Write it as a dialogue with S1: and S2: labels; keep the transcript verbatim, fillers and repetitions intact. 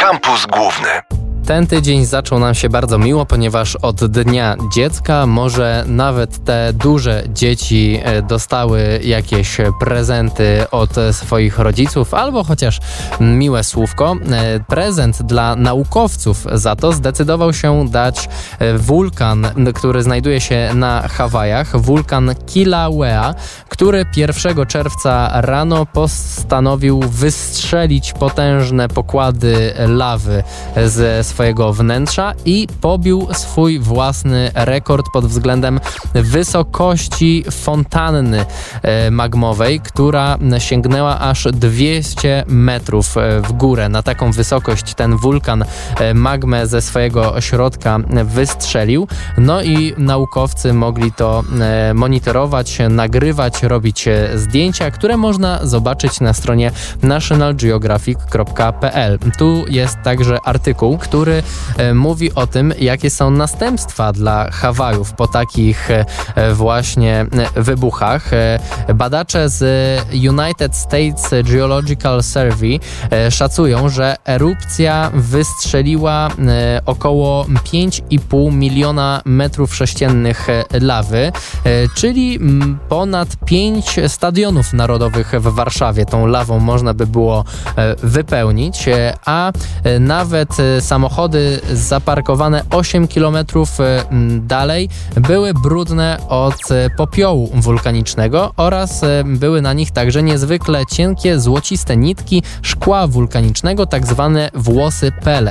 S1: Kampus Główny.
S2: Ten tydzień zaczął nam się bardzo miło, ponieważ od Dnia Dziecka może nawet te duże dzieci dostały jakieś prezenty od swoich rodziców albo chociaż miłe słówko. Prezent dla naukowców za to zdecydował się dać wulkan, który znajduje się na Hawajach, wulkan Kilauea, który pierwszego czerwca rano postanowił wystrzelić potężne pokłady lawy ze swojego wnętrza i pobił swój własny rekord pod względem wysokości fontanny magmowej, która sięgnęła aż dwieście metrów w górę. Na taką wysokość ten wulkan magmę ze swojego ośrodka wystrzelił. No i naukowcy mogli to monitorować, nagrywać, robić zdjęcia, które można zobaczyć na stronie national geographic kropka p l. Tu jest także artykuł, który mówi o tym, jakie są następstwa dla Hawajów po takich właśnie wybuchach. Badacze z United States Geological Survey szacują, że erupcja wystrzeliła około pięć i pół miliona metrów sześciennych lawy, czyli ponad pięć stadionów narodowych w Warszawie tą lawą można by było wypełnić, a nawet samochody zaparkowane osiem kilometrów dalej były brudne od popiołu wulkanicznego oraz były na nich także niezwykle cienkie, złociste nitki szkła wulkanicznego, tak zwane włosy Pele.